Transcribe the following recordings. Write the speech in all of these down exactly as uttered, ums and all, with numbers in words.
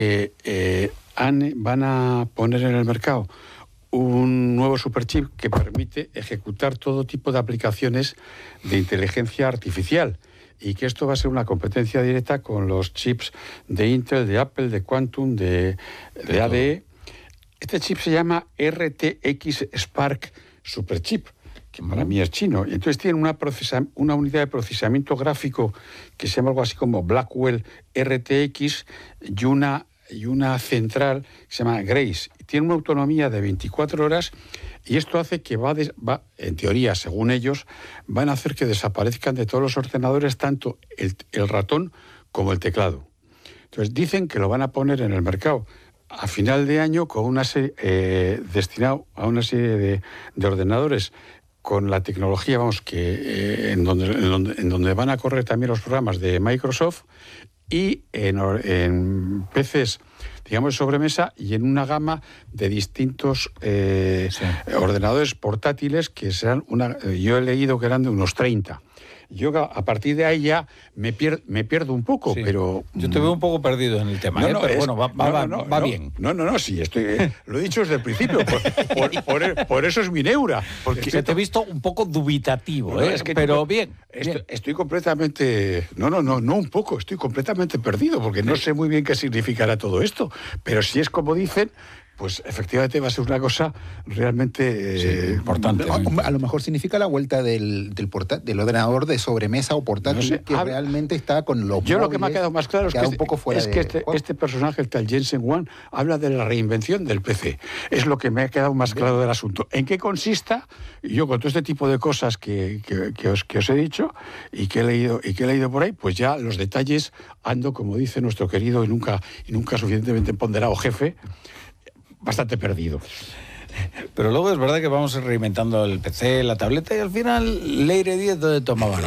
Eh, eh, han, van a poner en el mercado un nuevo superchip que permite ejecutar todo tipo de aplicaciones de inteligencia artificial y que esto va a ser una competencia directa con los chips de Intel, de Apple, de Quantum, de, de A D E. Este chip se llama R T X Spark Superchip, que para mí es chino. Y entonces tiene una, procesa, una unidad de procesamiento gráfico que se llama algo así como Blackwell R T X y una, y una central que se llama Grace. Tiene una autonomía de veinticuatro horas y esto hace que va, des, va, en teoría, según ellos, van a hacer que desaparezcan de todos los ordenadores tanto el, el ratón como el teclado. Entonces dicen que lo van a poner en el mercado a final de año con una serie, eh, destinado a una serie de, de ordenadores con la tecnología, vamos, que eh, en, donde, en, donde, en donde van a correr también los programas de Microsoft y en, en P Cs, digamos, de sobremesa y en una gama de distintos eh, sí. ordenadores portátiles que serán una... Yo he leído que eran de unos treinta. Yo a partir de ahí ya me, pier, me pierdo un poco, sí. pero... Yo te veo un poco perdido en el tema, no, ¿eh? no, pero es, bueno, va, no, va, no, va no, bien. No, no, no, sí, estoy, eh, lo he dicho desde el principio, por, por, por, por eso es mi neura. Porque se te he visto un poco dubitativo, no, ¿eh? Es que pero tú, bien, estoy, bien. Estoy completamente... No, no, no, no un poco, estoy completamente perdido, porque no sé muy bien qué significará todo esto, pero si es como dicen... pues efectivamente va a ser una cosa realmente eh, sí, importante. A, a lo mejor significa la vuelta del, del, portátil, del ordenador de sobremesa o portátil, no sé, que habla, realmente está con los Yo móviles, lo que me ha quedado más claro es que, un poco fuera es de, que este, este personaje, el tal Jensen Huang, habla de la reinvención del P C. Es lo que me ha quedado más claro del asunto. ¿En qué consista? Yo con todo este tipo de cosas que, que, que, os, que os he dicho y que he leído y que he leído por ahí, pues ya los detalles ando, como dice nuestro querido y nunca, y nunca suficientemente ponderado jefe, bastante perdido. Pero luego es verdad que vamos reinventando el P C, la tableta y al final Leire diez donde tomaban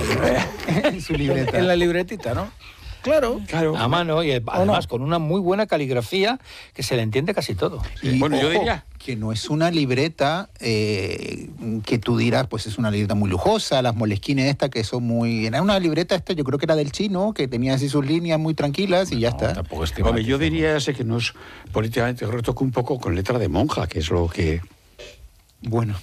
en su libreta. En la libretita, ¿no? Claro, claro. A mano y además no? con una muy buena caligrafía que se le entiende casi todo. Sí. Y bueno, ojo, yo diría que no es una libreta eh, que tú dirás, pues es una libreta muy lujosa, las Moleskine esta que son muy... Era una libreta esta, yo creo que era del chino, que tenía así sus líneas muy tranquilas y no, ya está. Tampoco es Hombre, yo diría ese que no es políticamente correcto, que un poco con letra de monja, que es lo que... Bueno,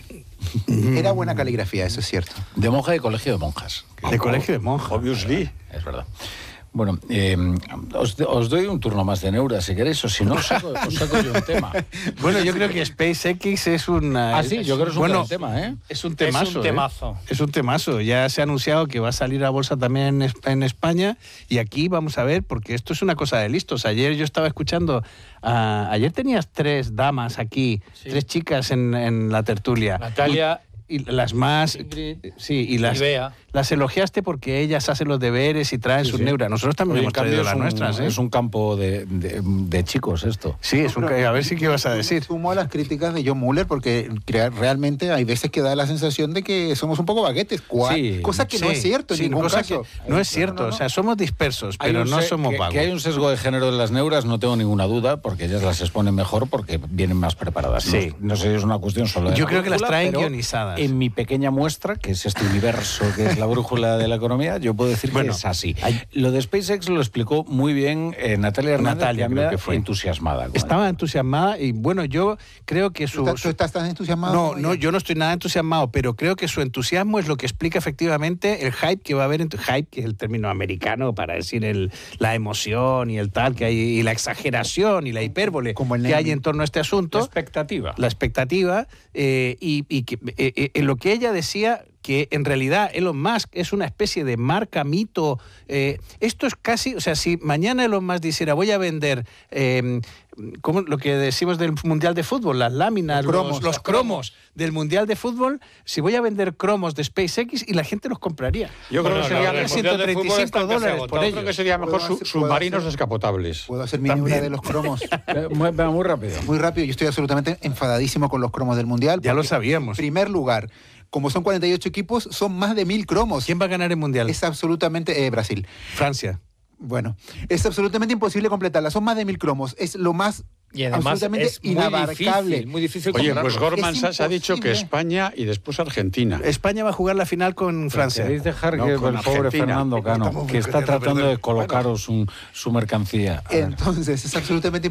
era buena caligrafía, eso es cierto. De monja y de colegio de monjas. De colegio de monjas. Obviously. Es verdad. Bueno, eh, os, os doy un turno más de neura, si queréis, o si no, os saco, os saco yo un tema. Bueno, yo creo que SpaceX es un... Ah, sí, yo creo que es un bueno, gran tema, ¿eh? Es un temazo, Es un temazo. ¿eh? Es un temazo. Ya se ha anunciado que va a salir a bolsa también en, en España y aquí vamos a ver, porque esto es una cosa de listos. Ayer yo estaba escuchando... Uh, ayer tenías tres damas aquí, sí. tres chicas en, en la tertulia. Natalia... Y, y las más... Ingrid, sí, y las... Y Bea. Las elogiaste porque ellas hacen los deberes y traen sí, sus sí. neuras. Nosotros también Oye, hemos traído las un, nuestras. ¿eh? Es un campo de, de, de chicos esto. Sí, es un, a ver si qué vas a decir. Sumo a las críticas de John Mueller porque realmente hay veces que da la sensación de que somos un poco baguetes. Sí, cosa que sí, no es cierto sí, en ningún caso. No es cierto, no, no, no. O sea, somos dispersos, pero no somos vagos. Que hay un sesgo de género en las neuras, no tengo ninguna duda, porque ellas las exponen mejor porque vienen más preparadas. Sí. No, no sé si es una cuestión solo de Yo la creo brújula, que las traen guionizadas. En mi pequeña muestra, que es este universo que es la brújula de la economía, yo puedo decir bueno, que es así. Hay... Lo de SpaceX lo explicó muy bien eh, Natalia Hernández, Natalia, que creo que fue entusiasmada. Estaba entusiasmada y bueno, yo creo que su... ¿Tú estás, ¿tú estás tan entusiasmado? No, no, yo no estoy nada entusiasmado, pero creo que su entusiasmo es lo que explica efectivamente el hype que va a haber, en tu... hype, que es el término americano para decir el, la emoción y el tal, que hay, y la exageración y la hipérbole Como el que hay en torno a este asunto. La expectativa. La expectativa, eh, y, y que eh, eh, en lo que ella decía... que en realidad Elon Musk es una especie de marca, mito. Eh, esto es casi, o sea, si mañana Elon Musk dijera voy a vender, eh, ¿cómo, lo que decimos del Mundial de Fútbol, las láminas, los cromos, los, los cromos del Mundial de Fútbol, si voy a vender cromos de SpaceX y la gente los compraría. Yo creo bueno, que sería ciento treinta y cinco dólares por ello. Yo creo que sería mejor hacer, submarinos hacer, descapotables. ¿Puedo hacer mi neura de los cromos? muy, muy rápido. Muy rápido, yo estoy absolutamente enfadadísimo con los cromos del Mundial. Ya lo sabíamos. En primer lugar, como son cuarenta y ocho equipos, son más de mil cromos. ¿Quién va a ganar el Mundial? Es absolutamente... Eh, Brasil. Francia. Bueno, es absolutamente imposible completarla. Son más de mil cromos. Es lo más Y además absolutamente es muy inabarcable. difícil, muy difícil Oye, comprarlo. pues Gorman Es Sachs ha dicho que imposible. España y después Argentina. España va a jugar la final con Francia. ¿Queréis dejar No, que con el pobre Argentina. Fernando Cano, Estamos que está queriendo tratando perder. de colocaros un- su mercancía? A ver. Entonces, es absolutamente